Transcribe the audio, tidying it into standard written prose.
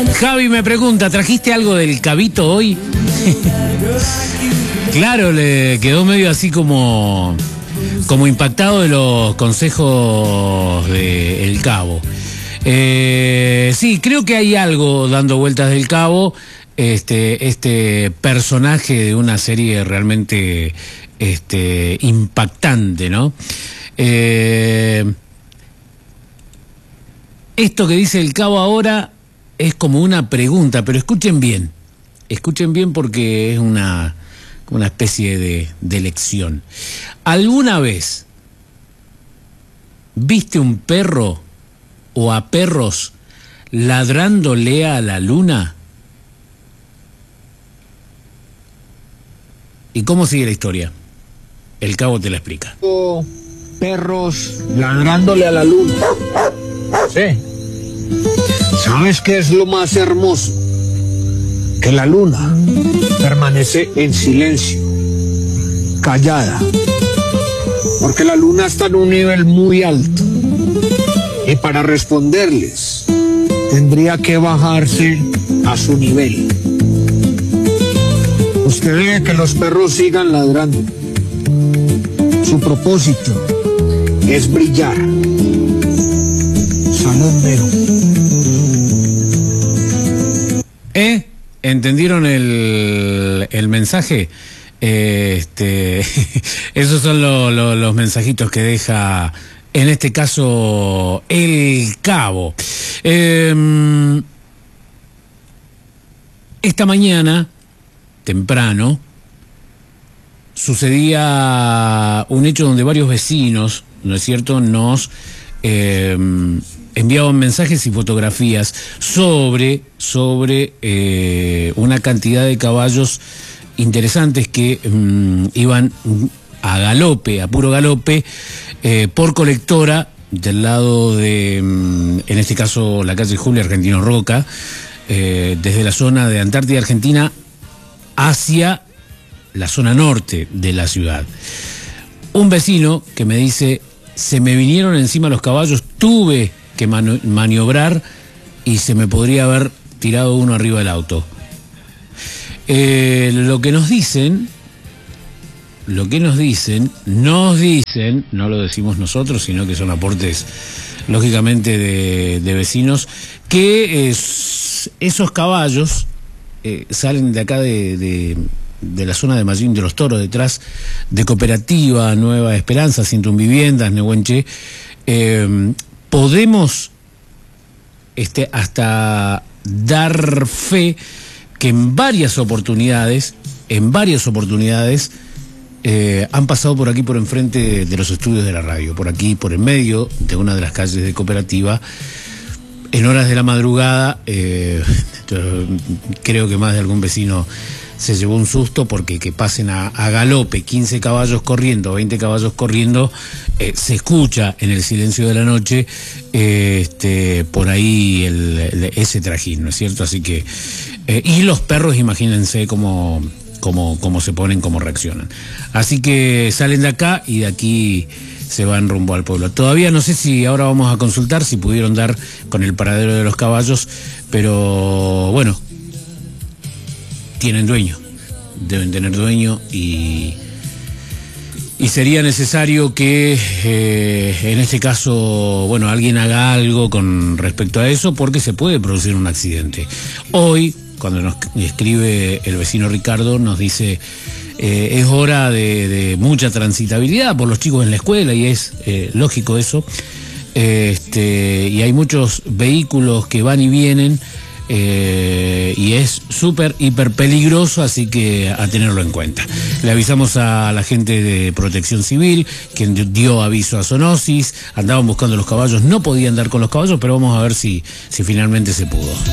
Javi me pregunta, ¿trajiste algo del cabito hoy? Claro, le quedó medio así como impactado de los consejos de El Cabo. Sí, creo que hay algo dando vueltas del Cabo. Este personaje de una serie realmente impactante, ¿no? Esto que dice El Cabo ahora es como una pregunta, pero escuchen bien porque es una especie de lección. ¿Alguna vez viste un perro o a perros ladrándole a la luna? ¿Y cómo sigue la historia? El Cabo te la explica. Perros ladrándole a la luna. Sí. ¿Sabes qué es lo más hermoso? Que la luna permanece en silencio, callada, porque la luna está en un nivel muy alto y para responderles tendría que bajarse a su nivel. Usted ve que los perros sigan ladrando. Su propósito es brillar. Salud, Vero. ¿Entendieron el mensaje? Esos son los mensajitos que deja, en este caso, El Cabo. Esta mañana, temprano, sucedía un hecho donde varios vecinos, ¿no es cierto?, nos enviaban mensajes y fotografías sobre una cantidad de caballos interesantes que iban a galope, a puro galope, por Colectora, del lado de, en este caso, la calle Julio Argentino Roca, desde la zona de Antártida Argentina hacia la zona norte de la ciudad. Un vecino que me dice, se me vinieron encima los caballos, tuve que maniobrar y se me podría haber tirado uno arriba del auto. Lo que nos dicen, no lo decimos nosotros, sino que son aportes, lógicamente, de vecinos, que esos caballos salen de acá de la zona de Mallín de los Toros, detrás de Cooperativa Nueva Esperanza, 101 Viviendas, Nehuenche. Podemos hasta dar fe que en varias oportunidades han pasado por aquí, por enfrente de los estudios de la radio, por aquí, por en medio de una de las calles de Cooperativa, en horas de la madrugada. Creo que más de algún vecino se llevó un susto, porque que pasen a galope 15 caballos corriendo, 20 caballos corriendo, se escucha en el silencio de la noche por ahí ese trajín, ¿no es cierto? Así que y los perros, imagínense cómo se ponen, cómo reaccionan. Así que salen de acá y de aquí se van rumbo al pueblo. Todavía no sé si ahora vamos a consultar si pudieron dar con el paradero de los caballos, pero bueno, tienen dueño, deben tener dueño, y sería necesario que en este caso, bueno, alguien haga algo con respecto a eso, porque se puede producir un accidente. Hoy, cuando nos escribe el vecino Ricardo, nos dice, es hora de mucha transitabilidad por los chicos en la escuela, y es lógico eso, y hay muchos vehículos que van y vienen, y es súper, hiper peligroso, así que a tenerlo en cuenta. Le avisamos a la gente de Protección Civil, quien dio aviso a Zoonosis. Andaban buscando los caballos, no podían dar con los caballos, pero vamos a ver si finalmente se pudo.